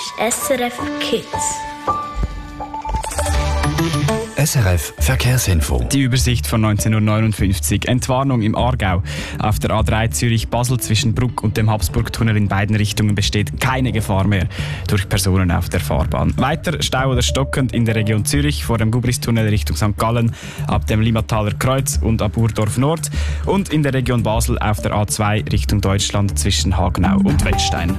ist SRF Kids. SRF Verkehrsinfo. Die Übersicht von 19:59 Uhr. Entwarnung im Aargau. Auf der A3 Zürich-Basel zwischen Bruck und dem Habsburgtunnel in beiden Richtungen besteht keine Gefahr mehr durch Personen auf der Fahrbahn. Weiter Stau oder stockend in der Region Zürich vor dem Gubristunnel Richtung St. Gallen, ab dem Limmataler Kreuz und ab Urdorf Nord. Und in der Region Basel auf der A2 Richtung Deutschland zwischen Hagenau und Wettstein.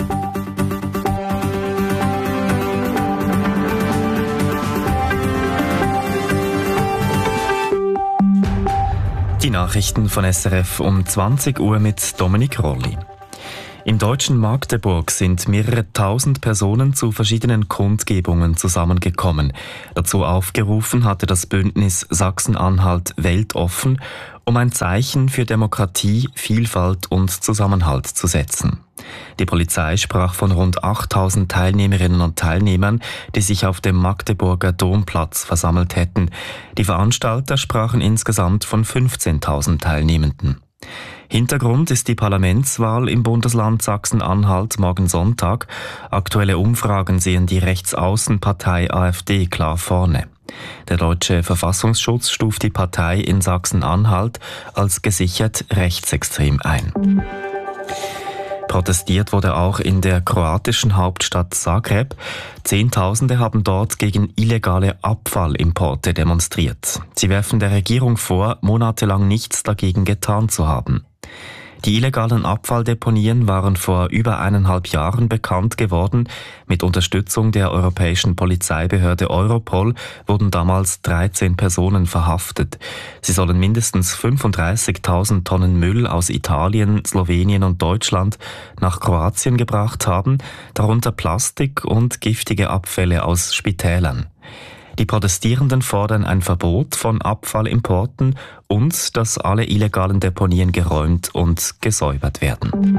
Die Nachrichten von SRF um 20 Uhr mit Dominik Rolli. Im deutschen Magdeburg sind mehrere tausend Personen zu verschiedenen Kundgebungen zusammengekommen. Dazu aufgerufen hatte das Bündnis Sachsen-Anhalt weltoffen, um ein Zeichen für Demokratie, Vielfalt und Zusammenhalt zu setzen. Die Polizei sprach von rund 8000 Teilnehmerinnen und Teilnehmern, die sich auf dem Magdeburger Domplatz versammelt hätten. Die Veranstalter sprachen insgesamt von 15.000 Teilnehmenden. Hintergrund ist die Parlamentswahl im Bundesland Sachsen-Anhalt morgen Sonntag. Aktuelle Umfragen sehen die Rechtsaußenpartei AfD klar vorne. Der deutsche Verfassungsschutz stuft die Partei in Sachsen-Anhalt als gesichert rechtsextrem ein. Protestiert wurde auch in der kroatischen Hauptstadt Zagreb. Zehntausende haben dort gegen illegale Abfallimporte demonstriert. Sie werfen der Regierung vor, monatelang nichts dagegen getan zu haben. Die illegalen Abfalldeponien waren vor über 1,5 Jahren bekannt geworden. Mit Unterstützung der europäischen Polizeibehörde Europol wurden damals 13 Personen verhaftet. Sie sollen mindestens 35.000 Tonnen Müll aus Italien, Slowenien und Deutschland nach Kroatien gebracht haben, darunter Plastik und giftige Abfälle aus Spitälern. Die Protestierenden fordern ein Verbot von Abfallimporten und dass alle illegalen Deponien geräumt und gesäubert werden.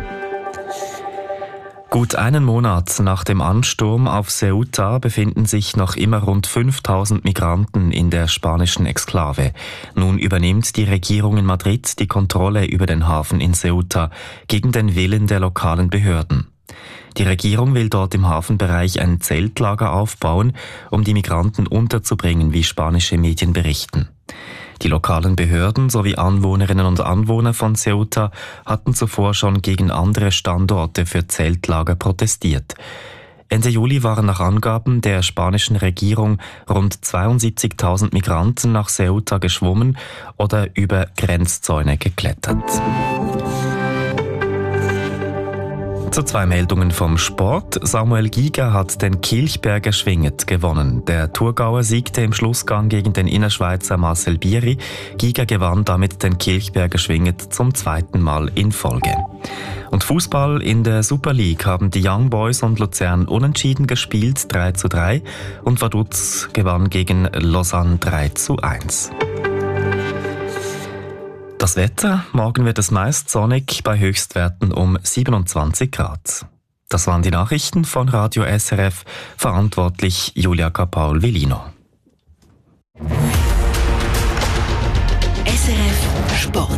Gut einen Monat nach dem Ansturm auf Ceuta befinden sich noch immer rund 5000 Migranten in der spanischen Exklave. Nun übernimmt die Regierung in Madrid die Kontrolle über den Hafen in Ceuta gegen den Willen der lokalen Behörden. Die Regierung will dort im Hafenbereich ein Zeltlager aufbauen, um die Migranten unterzubringen, wie spanische Medien berichten. Die lokalen Behörden sowie Anwohnerinnen und Anwohner von Ceuta hatten zuvor schon gegen andere Standorte für Zeltlager protestiert. Ende Juli waren nach Angaben der spanischen Regierung rund 72.000 Migranten nach Ceuta geschwommen oder über Grenzzäune geklettert. Zu 2 Meldungen vom Sport. Samuel Giger hat den Kilchberger Schwinget gewonnen. Der Thurgauer siegte im Schlussgang gegen den Innerschweizer Marcel Bieri. Giger gewann damit den Kilchberger Schwinget zum 2. Mal in Folge. Und Fußball in der Super League haben die Young Boys und Luzern unentschieden gespielt, 3:3, und Vaduz gewann gegen Lausanne 3:1. Das Wetter, morgen wird es meist sonnig bei Höchstwerten um 27 Grad. Das waren die Nachrichten von Radio SRF, verantwortlich Julia Capaul-Villino. SRF Sport.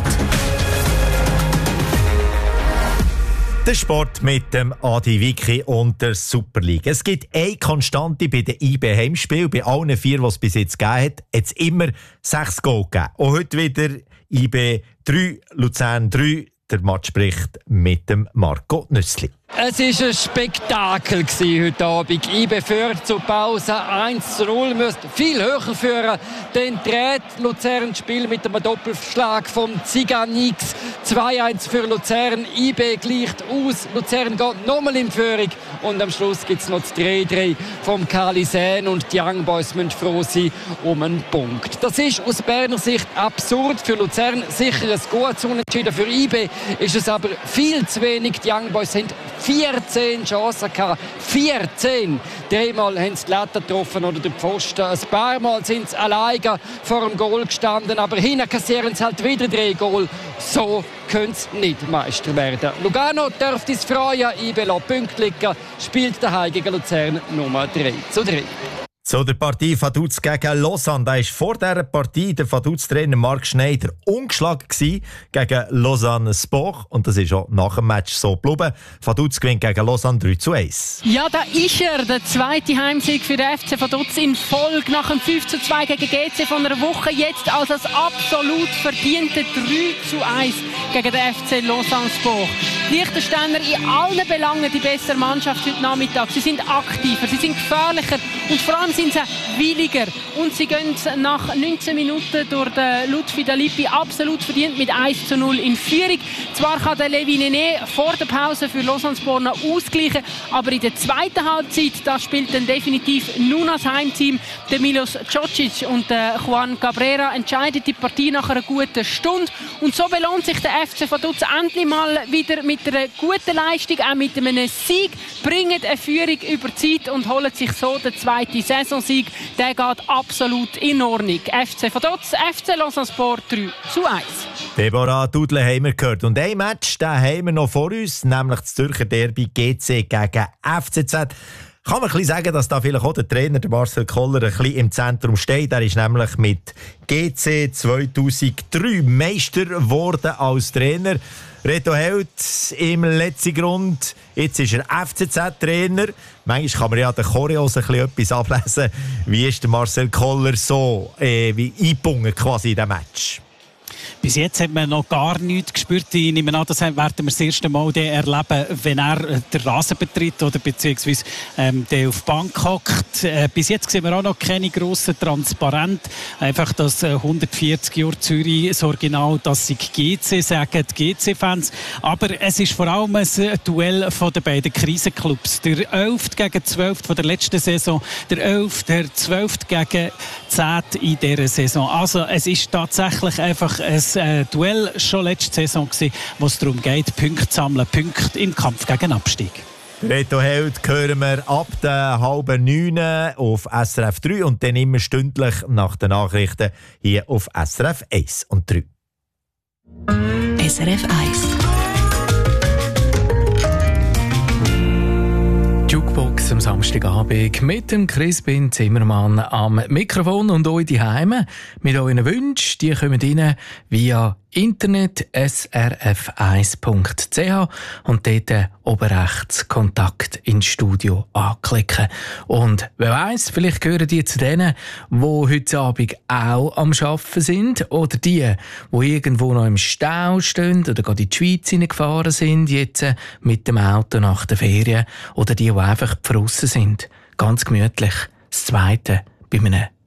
Der Sport mit dem Adi Wicki und der Super League. Es gibt eine Konstante bei den IB Heimspielen. Bei allen 4, die es bis jetzt gegeben hat, hat es immer 6 Goal gegeben. Und heute wieder IB 3, Luzern 3. Der Match spricht mit dem Marco Nüssli. Es war ein Spektakel heute Abend. IB führt zur Pause 1:0, müsste viel höher führen. Dann dreht Luzern das Spiel mit einem Doppelschlag vom Ziganix. 2:1 für Luzern. IB gleicht aus. Luzern geht nochmal in Führung. Und am Schluss gibt es noch das 3:3 vom Kalisen. Und die Young Boys müssen froh sein um einen Punkt. Das ist aus Berner Sicht absurd. Für Luzern sicher ein gutes Unentschieden. Für IB ist es aber viel zu wenig. Die Young Boys haben 14 Chancen gehabt. 14! 3-mal haben sie die Latte getroffen oder den Pfosten. Ein paar Mal sind sie alleine vor dem Goal gestanden. Aber hinten kassieren sie halt wieder 3 Goal. So können sie nicht Meister werden. Lugano dürfte es freuen. IB lässt Punkte liegen. Spielt daheim gegen Luzern Nummer 3:3. So, der Partie Vaduz gegen Lausanne. Da war vor dieser Partie der Vaduz-Trainer Marc Schneider ungeschlagen gegen Lausanne Sport. Und das ist auch nach dem Match so geblieben. Vaduz gewinnt gegen Lausanne 3:1. Ja, da ist er, der zweite Heimsieg für den FC Vaduz in Folge. Nach dem 5:2 gegen GC von einer Woche jetzt als das absolut verdiente 3:1 gegen den FC Lausanne Sport. Die Liechtensteiner in allen Belangen die bessere Mannschaft heute Nachmittag. Sie sind aktiver, sie sind gefährlicher und vor allem sind sie williger. Und sie gehen nach 19 Minuten durch den Lutfi Dalippi absolut verdient mit 1:0 in Führung. Zwar kann der Levi Nene vor der Pause für Lausanne Sport noch ausgleichen, aber in der zweiten Halbzeit da spielt dann definitiv nun das Heimteam. Der Milos Cocic und der Juan Cabrera entscheiden die Partie nach einer guten Stunde. Und so belohnt sich der FC Vaduz endlich mal wieder mit einer guten Leistung, auch mit einem Sieg, bringen eine Führung über die Zeit und holen sich so den zweiten Saisonsieg. Der geht absolut in Ordnung. FC Vaduz, FC Lausanne Sport 3:1. Deborah Dudle haben wir gehört. Und ein Match den haben wir noch vor uns, nämlich das Zürcher Derby GC gegen FCZ. Kann man ein bisschen sagen, dass da vielleicht auch der Trainer, der Marcel Koller, ein bisschen im Zentrum steht. Er ist nämlich mit GC 2003 Meister geworden als Trainer. Reto Held im letzten Grund. Jetzt ist er FCZ-Trainer. Manchmal kann man ja an den Choreos ein bisschen etwas ablesen. Wie ist der Marcel Koller so wie eingebunden quasi in diesem Match? Bis jetzt hat man noch gar nichts gespürt. Ich nehme an, das werden wir das erste Mal erleben, wenn er den Rasen betritt oder beziehungsweise der auf die Bank hockt. Bis jetzt sehen wir auch noch keine grossen Transparent. Einfach das 140 Jahre Zürich, das Original, das sie GC sagen, die GC-Fans. Aber es ist vor allem ein Duell von den beiden Krisenclubs. Der 11. gegen 12. von der letzten Saison, der 11. der 12. gegen 10. in dieser Saison. Also es ist tatsächlich einfach ein Duell schon letzte Saison gewesen, wo es darum geht, Punkte zu sammeln, Punkte im Kampf gegen Abstieg. Reto Held hören wir ab der 8:30 auf SRF 3 und dann immer stündlich nach den Nachrichten hier auf SRF 1 und 3. SRF 1 Jukebox am Samstagabend mit dem Crispin Zimmermann am Mikrofon und euch die Heime mit euren Wünschen. Die kommen rein via Internet srf1.ch und dort oben rechts Kontakt ins Studio anklicken. Und wer weiss, vielleicht gehören die zu denen, die heute Abend auch am Arbeiten sind oder die irgendwo noch im Stau stehen oder gerade in die Schweiz hineingefahren sind, jetzt mit dem Auto nach der Ferien oder die einfach draussen sind. Ganz gemütlich. Das Zweite bei einem